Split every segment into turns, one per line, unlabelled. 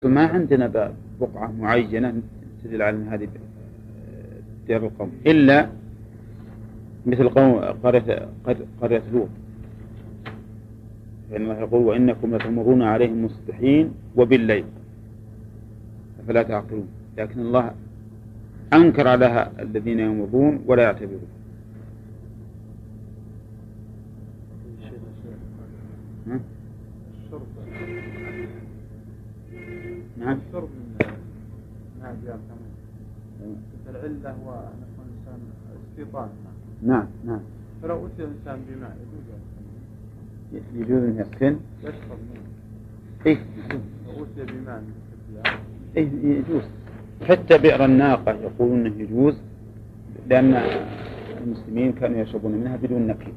ما عندنا بقعة معينة تدل على أن هذه ديار القوم، إلا مثل قرية لوط، فإن الله يقول وإنكم لتمرون عليهم مصبحين وبالليل أفلا تعقلون، لكن الله أنكر على الذين يمرون ولا يعتبرون. نعم.
الشرب من ديار ثمود العلة هو أن يكون الإنسان استيطان.
نعم نعم.
فلو أتي الإنسان بماء
يجوز أن يسكن.
يشرب منه.
إيه.
لو أتي بماء
إيه يجوز. حتى بئر الناقة يقولون أنه يجوز، لأن المسلمين كانوا يشربون منها بدون نكي.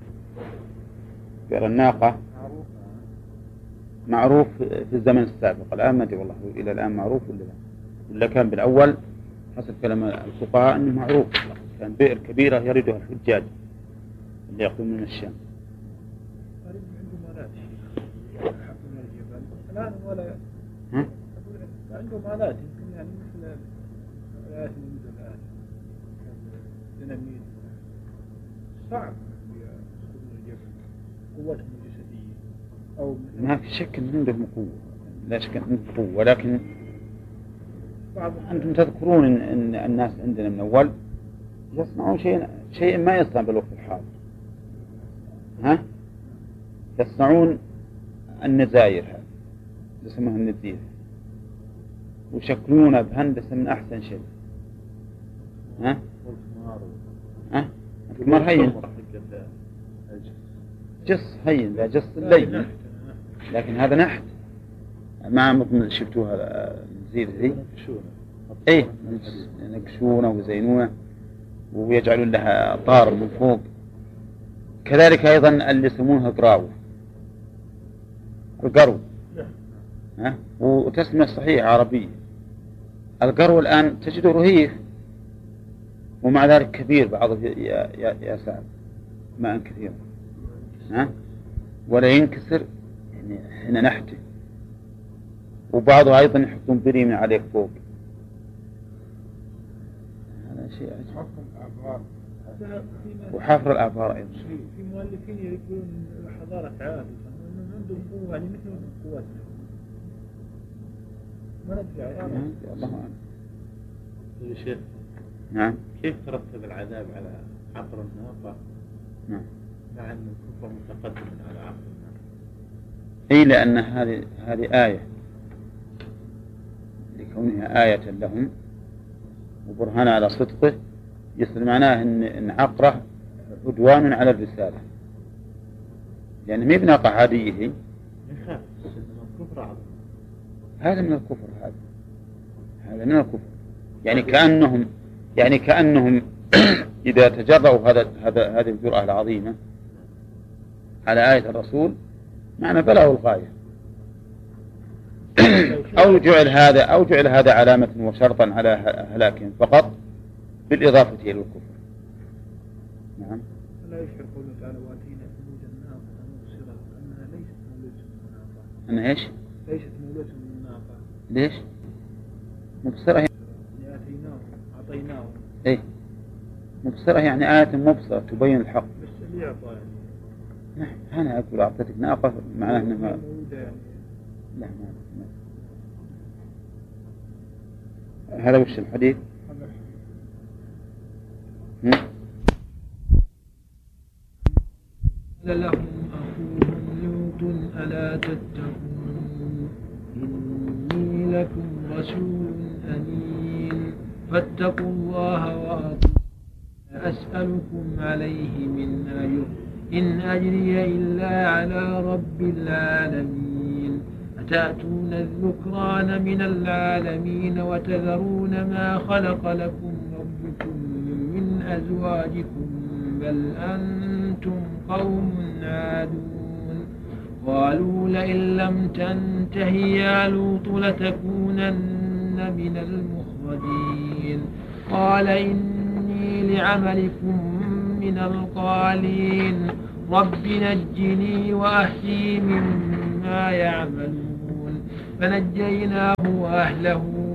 بئر الناقة معروف في الزمن السابق، الآن ما أدري والله إلى الآن معروف ولا لا، ولا كان بالأول حسب كلام الفقهاء أنه معروف، كان بئر كبيرة يردها الحجاج اللي يقومون من الشام.
الآن ولا عنده مالات يمكن يعني مثل الآيات الموجودة الآن ديناميت صعب يسكنون الجبل قوتهم الجسدية أو
ما في شك أن عندهم قوة، لا شك أن عندهم قوة، ولكن أنتم تذكرون أن الناس عندنا من أول يصنعون شيء ما يصنع بالوقت الحاضر. ها؟ يصنعون النزاير هذه يسمونها النزير، ويشكلونها بهندسة من أحسن شيء. ها؟ الكمار هين، جص هين، لا جص الليل، لكن هذا نحت. ما ممكن شفتوها النزير ذي؟ إيه، ينقشونه ويزينونه ويجعلون لها طار من فوق. كذلك أيضا اللي يسمونها القرو. ها؟ وتسمية صحيحة عربية. القرو الآن تجده رهيف، ومع ذلك كبير بعضه يا سعد ماء كثير، ها؟ ولا ينكسر، يعني هنا نحته. وبعضه أيضا يحطون بري من عليه فوق. هذا شيء عجيب. وحفر الآبار أيضا.
في مؤلفين يقولون حضارة عادة أنهم عندهم قوة يعني مثل قوتنا. ما ندري
الله أعلم.
يا شيخ.
نعم.
كيف ترتب العذاب على عقر الناقة؟
نعم.
مع أن الكفر متقدم على عقر الناقة.
إيه، لأن هذه آية، لكونها آية لهم وبرهان على صدقه، يصير معناه إن عقره عدوان على الرسالة، يعني ما بناقة عادية هي. هذا من الكفر، هذا من الكفر. يعني كأنهم إذا تجرؤوا هذه الجرأة العظيمة على آية الرسول معنى بلغوا الغاية. أو جعل هذا علامة وشرطا على هلاكهم فقط بالإضافة إلى الكفر. نعم.
لا يشعر قوله تعالى واتينا ثمود الناقة مبصرة أنها ليست مولودة من الناقة.
أنها إيش؟
ليست مولودة من الناقة.
ليش؟ مبصرة
يعني أعطيناهم.
إيه، مبصرة يعني آية مبصرة تبين الحق.
بس اللي يعطى يعني.
أنا أقول أعطيتك ناقة معناه أنها
مولودة يعني.
لا ما. هذا وش الحديث؟
قال لهم أخوهم لوط ألا تتقون إني لكم رسول أمين فاتقوا الله وأطيعون أسألكم عليه من أجر إن أجري إلا على رب العالمين أتأتون الذكران من العالمين وتذرون ما خلق لكم ربكم من أزواجكم بل أنتم قوم عادون قالوا لئن لم تنته يا لوط لتكونن من المخرجين قال إني لعملكم من القالين رب نجني وأهلي مما يعملون فنجيناه وأهله